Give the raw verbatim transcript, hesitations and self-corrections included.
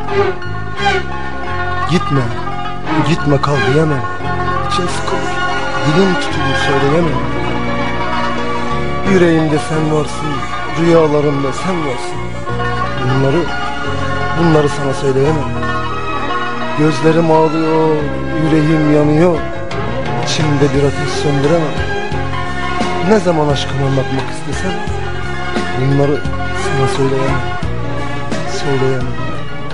Gitme, gitme kal diyemem. İçim sıkılır, dilim tutulur söyleyemem. Yüreğimde sen varsın, rüyalarımda sen varsın. Bunları, bunları sana söyleyemem. Gözlerim ağlıyor, yüreğim yanıyor. İçimde bir ateş söndüremem. Ne zaman aşkımı anlatmak istesem bunları sana söyleyemem, söyleyemem.